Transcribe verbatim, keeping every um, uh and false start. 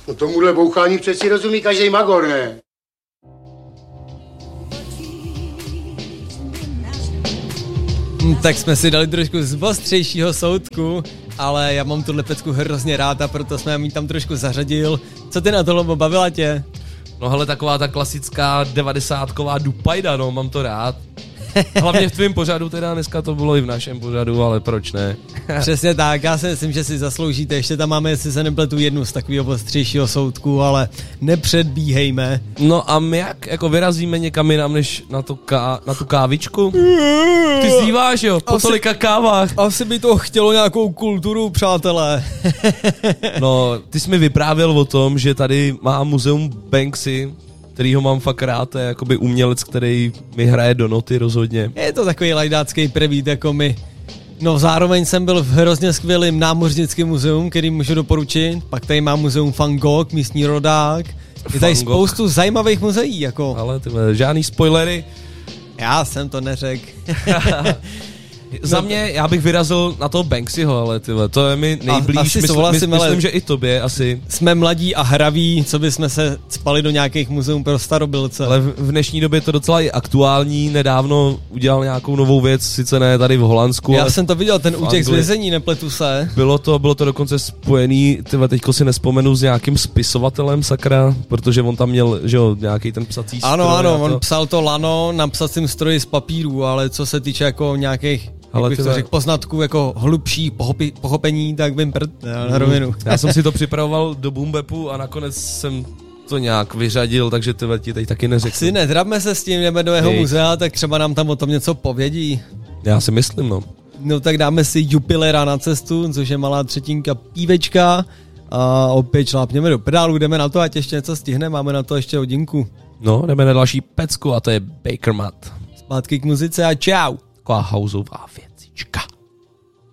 No tomuhle bouchání přeci rozumí každý magor, ne? Tak jsme si dali trošku z ostřejšího soudku, ale já mám tuhle pecku hrozně rád a proto jsme mi tam trošku zařadil. Co ty na to, Lobo, bavila tě? No hele, taková ta klasická devadesátková dupajda, no, mám to rád. Hlavně v tvém pořadu, teda dneska to bylo i v našem pořadu, ale proč ne? Přesně tak, já si myslím, že si zasloužíte. Ještě tam máme, jestli se nepletu, jednu z takového ostřejšího soudku, ale nepředbíhejme. No a my jak jako vyrazíme někam jinam, než na, to ká, na tu kávičku? Ty zdíváš, jo, po Asi- tolika kávách. Asi by to chtělo nějakou kulturu, přátelé. No, ty jsi mi vyprávěl o tom, že tady má muzeum Banksy, kterýho mám fakt rád, to je jakoby umělec, který mi hraje do noty rozhodně. Je to takový lajdácký prevít jako my. No zároveň jsem byl v hrozně skvělým námořnickém muzeum, který můžu doporučit. Pak tady má muzeum Van Gogh, místní rodák. Je tady Van Gogh. spoustu zajímavých muzeí, jako. Ale ty vole, žádný spoilery. Já jsem to neřekl. Za mě, já bych vyrazil na toho Banksyho, ale ty vole, to je mi nejblíž. asi Mysl, souhlasím, myslím, ale- že i tobě asi. Jsme mladí a hraví, co by jsme se spali do nějakých muzeum pro starobilce. Ale v v dnešní době je to docela i aktuální. Nedávno udělal nějakou novou věc, sice ne tady v Holandsku, Já ale jsem to viděl, ten v útěk z Anglii. vězení, nepletu se. Bylo to, bylo to dokonce spojený, tyhle, teďko si nespomenu, s nějakým spisovatelem, sakra, protože on tam měl, že jo, nějaký ten psací Ano, stroj ano, a to. on psal to lano na psacím stroji z papíru, ale co se týče jako nějakých, Ale jak bych ty to ve- řekl, poznatků jako hlubší pochopi, pochopení, tak vím prd, na rovinu. Já jsem si to připravoval do Boombepu a nakonec jsem to nějak vyřadil, takže tyhle ti teď taky neřeknu. Si nedrabme se s tím, jdeme do jeho Hej. muzea, tak třeba nám tam o tom něco povědí. Já si myslím, no. No tak dáme si Jupilera na cestu, což je malá třetinka pívečka a opět šlápněme do pedálu, jdeme na to, ať ještě něco stihne, máme na to ještě hodinku. No, jdeme na další pecku a to je Baker Mat. Zpátky k muzice a čau. Taková houseová věc.